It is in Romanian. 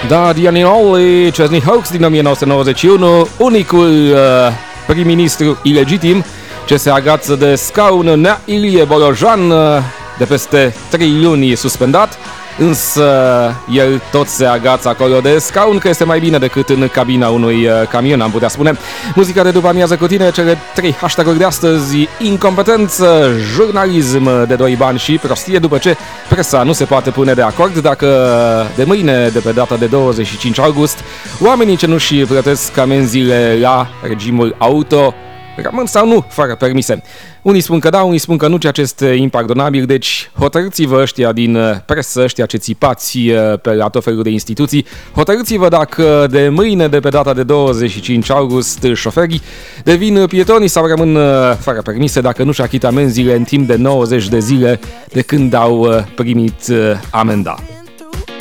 Da, Dianinoli, Chesney Hawkes din 1991, unicul prim-ministru ilegitim ce se agață de scaun, Nea Ilie Bolojan, de peste 3 luni suspendat, însă el tot se agață acolo de scaun, că este mai bine decât în cabina unui camion, am putea spune. Muzica de după amiază cu tine, cele 3 hashtag-uri de astăzi: incompetență, jurnalism de 2 bani și prostie, după ce presa nu se poate pune de acord dacă de mâine, de pe data de 25 august, oamenii ce nu-și plătesc amenziile la regimul auto rămân sau nu fără permise. Unii spun că da, unii spun că nu, ceea ce este impardonabil, deci hotărâți-vă ăștia din presă, ăștia ce țipați pe la tot felul de instituții, hotărâți-vă dacă de mâine, de pe data de 25 august, șoferii devin pietoni sau rămân fără permise dacă nu-și achită amenziile în timp de 90 de zile de când au primit amenda.